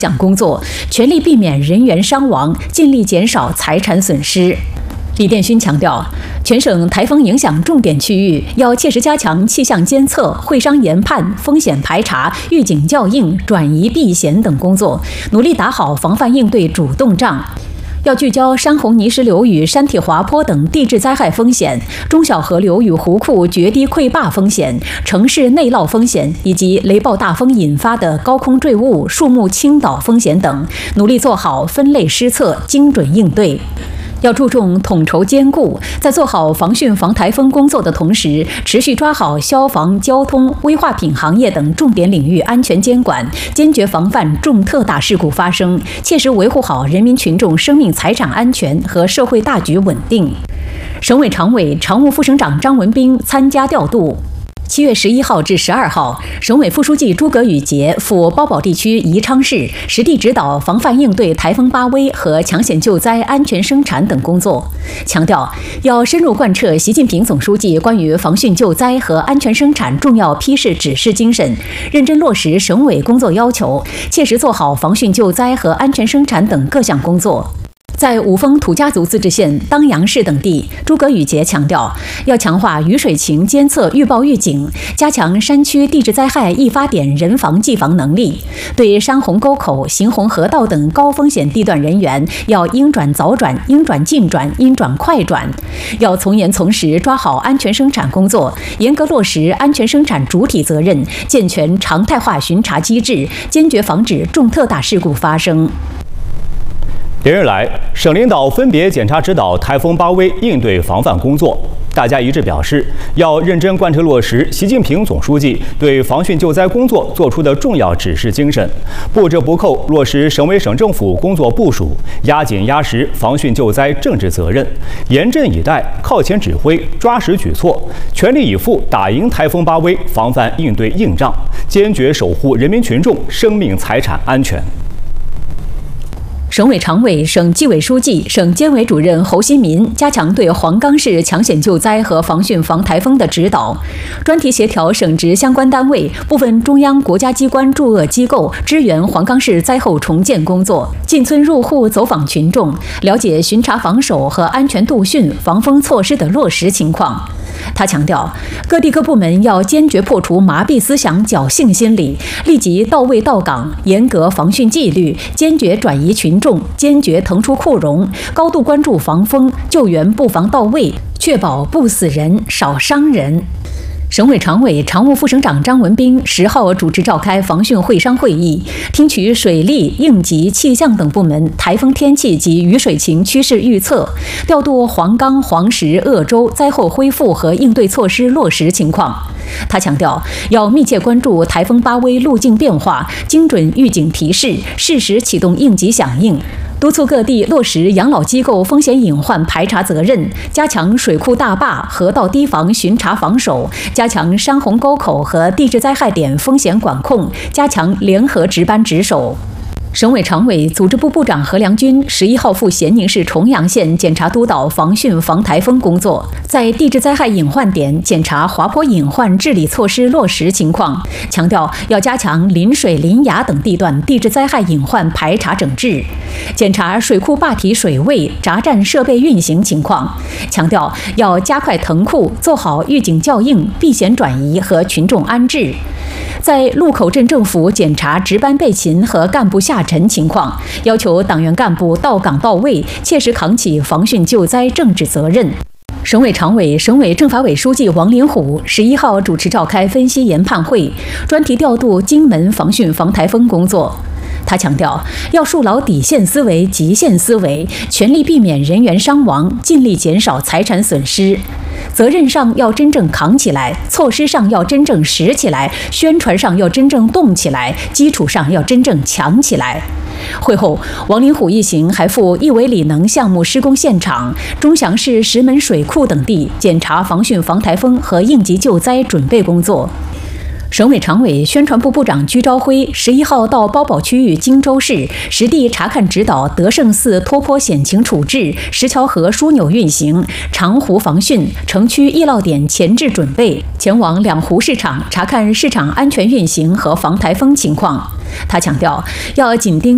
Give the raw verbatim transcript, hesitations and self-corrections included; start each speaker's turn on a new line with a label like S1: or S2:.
S1: 项工作，全力避免人员伤亡，尽力减少财产损失。李殿勋强调，全省台风影响重点区域要切实加强气象监测、会商研判、风险排查、预警校应、转移避险等工作，努力打好防范应对主动仗。要聚焦山洪、泥石流与山体滑坡等地质灾害风险、中小河流与湖库决堤溃坝风险、城市内涝风险以及雷暴大风引发的高空坠物、树木倾倒风险等，努力做好分类施策、精准应对。要注重统筹兼顾，在做好防汛防台风工作的同时，持续抓好消防、交通、危化品行业等重点领域安全监管，坚决防范重特大事故发生，切实维护好人民群众生命财产安全和社会大局稳定。省委常委、常务副省长张文彬参加调度。七月十一号至十二号，省委副书记诸葛宇杰赴包保地区宜昌市，实地指导防范应对台风巴威和抢险救灾、安全生产等工作，强调要深入贯彻习近平总书记关于防汛救灾和安全生产重要批示指示精神，认真落实省委工作要求，切实做好防汛救灾和安全生产等各项工作。在五峰土家族自治县、当阳市等地，诸葛宇杰强调，要强化雨水情监测预报预警，加强山区地质灾害易发点人防技防能力。对山洪沟口、行洪河道等高风险地段人员，要应转早转、应转近转、应转快转。要从严从实抓好安全生产工作，严格落实安全生产主体责任，健全常态化巡查机制，坚决防止重特大事故发生。
S2: 连日来，省领导分别检查指导台风巴威应对防范工作，大家一致表示，要认真贯彻落实习近平总书记对防汛救灾工作作出的重要指示精神，不折不扣落实省委省政府工作部署，压紧压实防汛救灾政治责任，严阵以待，靠前指挥，抓实举措，全力以赴打赢台风巴威防范应对硬仗，坚决守护人民群众生命财产安全。
S1: 省委常委、省纪委书记、省监委主任侯新民加强对黄冈市抢险救灾和防汛防台风的指导，专题协调省直相关单位、部分中央国家机关驻鄂机构支援黄冈市灾后重建工作，进村入户走访群众，了解巡查防守和安全度汛、防风措施的落实情况。他强调，各地各部门要坚决破除麻痹思想、侥幸心理，立即到位到岗，严格防汛纪律，坚决转移群众，坚决腾出库容，高度关注防风救援布防到位，确保不死人、少伤人。省委常委、常务副省长张文彬十号主持召开防汛会商会议，听取水利、应急、气象等部门台风天气及雨水情趋势预测，调度黄冈、黄石、鄂州灾后恢复和应对措施落实情况。他强调，要密切关注台风巴威路径变化，精准预警提示，适时启动应急响应。督促各地落实养老机构风险隐患排查责任，加强水库大坝、河道堤防巡查防守，加强山洪沟口和地质灾害点风险管控，加强联合值班值守。省委常委、组织部部长何良军十一号赴咸宁市重阳县检查督导防汛防台风工作，在地质灾害隐患点检查滑坡隐患治理措施落实情况，强调要加强临水、临崖等地段地质灾害隐患排查整治，检查水库坝体水位、闸站设备运行情况，强调要加快腾库，做好预警校应、避险转移和群众安置。在路口镇政府检查值班备勤和干部下沉情况，要求党员干部到岗到位，切实扛起防汛救灾政治责任。省委常委、省委政法委书记王林虎十一号主持召开分析研判会，专题调度荆门防汛防台风工作。他强调，要树牢底线思维、极限思维，全力避免人员伤亡，尽力减少财产损失。责任上要真正扛起来，措施上要真正实起来，宣传上要真正动起来，基础上要真正强起来。会后，王林虎一行还赴义维里能项目施工现场、钟祥市石门水库等地检查防汛防台风和应急救灾准备工作。省委常委、宣传部部长居昭辉十一号到包保区域荆州市实地查看指导德胜寺脱坡险情处置、石桥河枢纽运行、长湖防汛、城区易涝点前置准备，前往两湖市场查看市场安全运行和防台风情况。他强调，要紧盯